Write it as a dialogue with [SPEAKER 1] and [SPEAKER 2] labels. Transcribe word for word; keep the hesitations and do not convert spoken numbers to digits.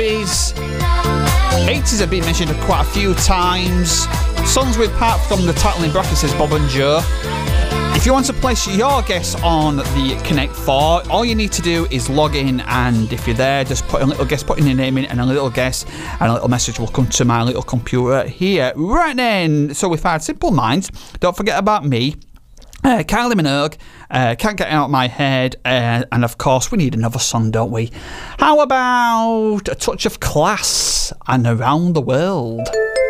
[SPEAKER 1] eighties have been mentioned quite a few times. Songs with apart from the title in brackets says Bob and Joe. If you want to place your guess on the Connect four, all you need to do is log in, and if you're there, just put a little guess, put in your name in, and a little guess, and a little message will come to my little computer here. Right then, so we've had Simple Minds. Don't forget about me. Uh, Kylie Minogue, uh, Can't Get Out of My Head, uh, and of course we need another song, don't we? How about A Touch of Class and Around the World?